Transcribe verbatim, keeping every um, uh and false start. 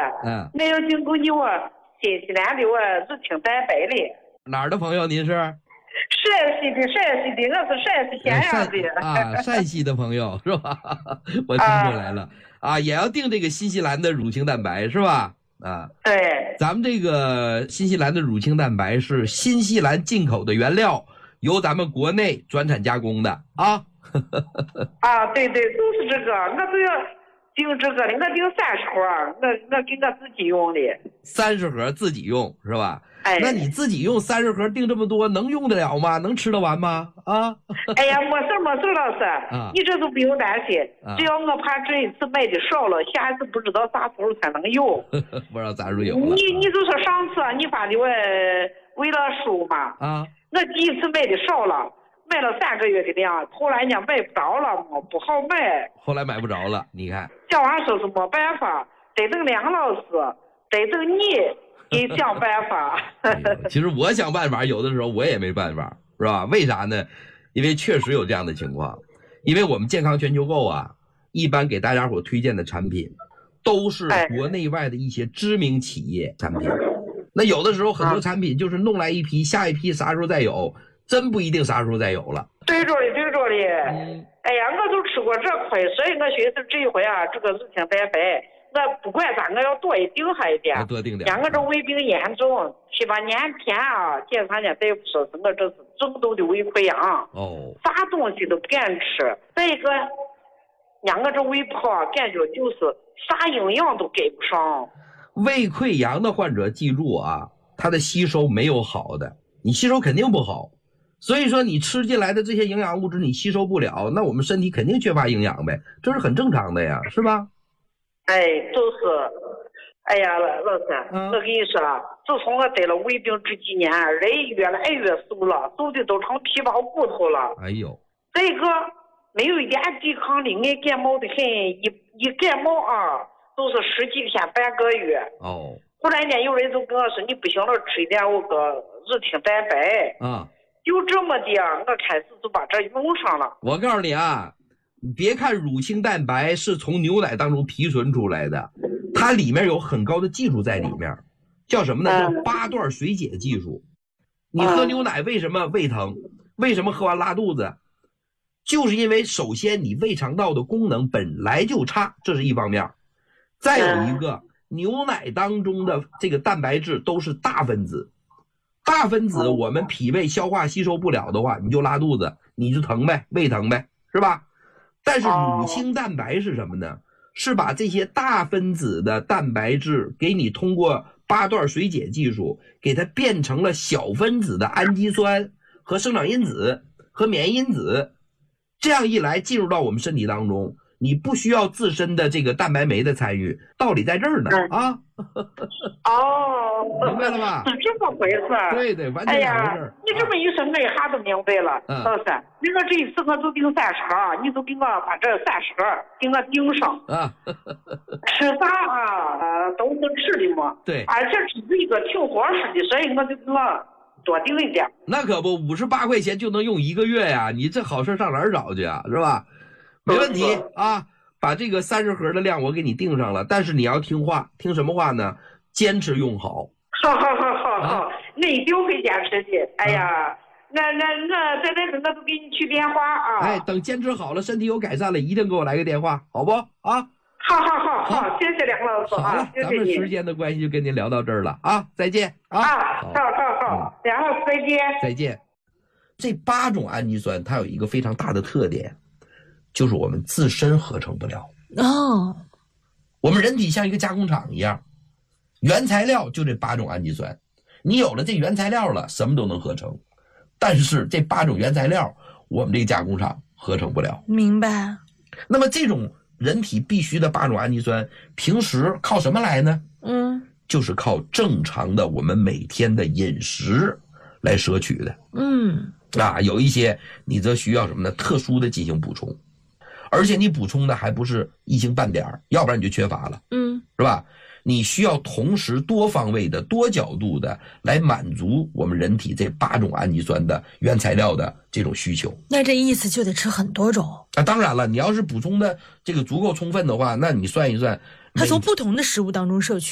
嗯， 我要经过你我新西兰的我日挺蛋白的。 哪儿的朋友您是？ 陕西的，陕西的，我是陕西咸阳的。 啊，陕西的朋友是吧？我听出来了啊，也要订这个新西兰的乳清蛋白是吧？啊， 对， 咱们这个新西兰的乳清蛋白是新西兰进口的原料，由咱们国内转产加工的啊。 啊，对对，就是这个，我都要订这个的，我订三十盒，我我给我自己用的。 三十盒自己用是吧？ 哎， 那你自己用三十盒订这么多，能用得了吗？能吃得完吗？啊？ 哎呀，没事没事，老师， 啊、 你这都不用担心， 啊、 只要我怕这一次买的少了，下一次不知道啥时候才能有。 不知道啥时候有了。 你你就说上次你发的我为了书嘛， 啊， 我第一次买的少了。买了三个月的量，后来人家买不着了嘛，不好买。 后来买不着了，你看。 小王说是没办法，得等梁老师，得等你给想办法。 哎、其实我想办法，有的时候我也没办法，是吧？为啥呢？因为确实有这样的情况。因为我们健康全球购啊，一般给大家伙推荐的产品，都是国内外的一些知名企业产品。哎、那有的时候很多产品就是弄来一批，下一批啥时候再有。真不一定啥时候再有了。 对着的，对着的。嗯、哎呀，我都吃过这亏，所以我寻思这一回啊，这个日清蛋白，我不管咋，我要多一定还一点。 多定点。 像我这胃病严重，七八年前啊，检查人大夫说是我这是重度的胃溃疡。 哦。 啥东西都不敢吃。再一个，让我这胃不好，感觉就是啥营养都给不上。 胃溃疡的患者记住啊，他的吸收没有好的，你吸收肯定不好。所以说你吃进来的这些营养物质你吸收不了，那我们身体肯定缺乏营养呗，这是很正常的呀，是吧？ 哎，就是，哎呀，老师， 嗯、 我跟你说，自从我得了胃病这几年，人越来越瘦了，瘦的都成皮包骨头了。 哎呦， 再一个没有一点抵抗力，爱感冒的很，一一感冒啊，都是十几天半个月。 哦。 后来呢，有人就跟我说，你不行了，吃一点我个日清蛋白。 啊。 就这么的，我开始就把这用上了。 我告诉你啊，你别看乳清蛋白是从牛奶当中提纯出来的，它里面有很高的技术在里面，叫什么呢？叫八段水解技术。你喝牛奶为什么胃疼？为什么喝完拉肚子？就是因为首先你胃肠道的功能本来就差，这是一方面。再有一个，牛奶当中的这个蛋白质都是大分子。大分子我们脾胃消化吸收不了的话，你就拉肚子，你就疼呗，胃疼呗，是吧？但是乳清蛋白是什么呢？是把这些大分子的蛋白质给你通过八段水解技术给它变成了小分子的氨基酸和生长因子和免疫因子，这样一来进入到我们身体当中，你不需要自身的这个蛋白酶的参与，道理在这儿呢啊。 哦， 明白了吧？ 是这么回事。 对对，完全两回事。 哎呀，你这么一说，我一下都明白了。 嗯， 老师，你说这一次我就订三十盒，你就给我把这三十盒给我订上。 啊， 吃啥啊？呃，都是吃的嘛。 对， 而且这是一个挺合适的，所以我就给我多订一点。 那可不，五十八块钱就能用一个月呀！你这好事上哪儿找去啊？是吧？没问题啊。把这个三十盒的量我给你定上了，但是你要听话，听什么话呢？坚持用好。 好好好好好，那、啊、一定会坚持的。哎呀，那那那在那我都给你去电话啊。 哎，等坚持好了，身体有改善了，一定给我来个电话，好不？啊。 好好好好，谢谢梁老师。 好了， 谢谢咱们时间的关系就跟您聊到这儿了啊，再见啊。 啊，好好好，梁老师再见。 再见。这八种氨基酸它有一个非常大的特点。就是我们自身合成不了哦， 我们人体像一个加工厂一样，原材料就这八种氨基酸，你有了这原材料了，什么都能合成。但是这八种原材料，我们这个加工厂合成不了。 明白。 那么这种人体必须的八种氨基酸，平时靠什么来呢？ 嗯， 就是靠正常的我们每天的饮食来摄取的。 嗯， 啊，有一些你则需要什么呢？特殊的进行补充。而且你补充的还不是一星半点，要不然你就缺乏了， 嗯， 是吧？你需要同时多方位的、多角度的来满足我们人体这八种氨基酸的原材料的这种需求。 那这意思就得吃很多种啊！当然了，你要是补充的这个足够充分的话，那你算一算， 它从不同的食物当中摄取。